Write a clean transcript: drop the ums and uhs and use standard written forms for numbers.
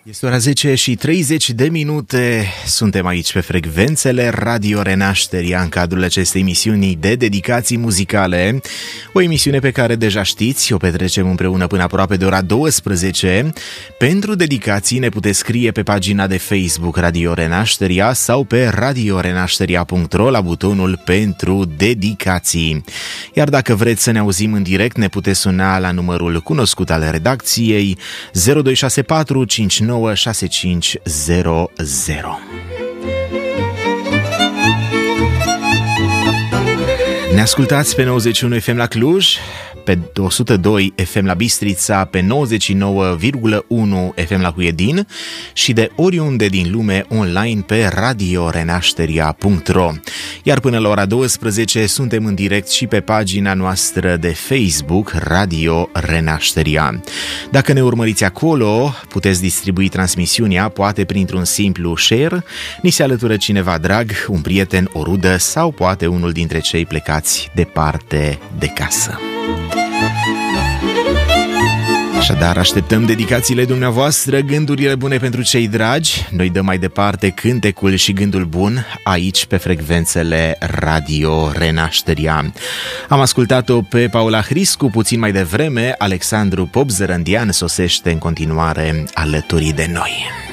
Este ora 10:30. Suntem aici pe frecvențele Radio Renașteria în cadrul acestei emisiuni de dedicații muzicale. O emisiune pe care deja știți, o petrecem împreună până aproape de ora 12. Pentru dedicații ne puteți scrie pe pagina de Facebook Radio Renașteria sau pe radiorenașteria.ro la butonul pentru dedicații. Iar dacă vreți să ne auzim în direct, ne puteți suna la numărul cunoscut al redacției 0264 59 6500. Ne ascultați pe 91 FM la Cluj, pe 102 FM la Bistrița, pe 99,1 FM la Huiedin și de oriunde din lume online pe radiorenașteria.ro. Iar până la ora 12 suntem în direct și pe pagina noastră de Facebook Radio Renașteria. Dacă ne urmăriți acolo, puteți distribui transmisiunea, poate printr-un simplu share, ni se alătură cineva drag, un prieten, o rudă sau poate unul dintre cei plecați departe de casă. Așadar, așteptăm dedicațiile dumneavoastră, gândurile bune pentru cei dragi. Noi dăm mai departe cântecul și gândul bun aici pe frecvențele Radio Renașteria. Am ascultat-o pe Paula Hriscu puțin mai devreme, Alexandru Popzărândian sosește în continuare alături de noi.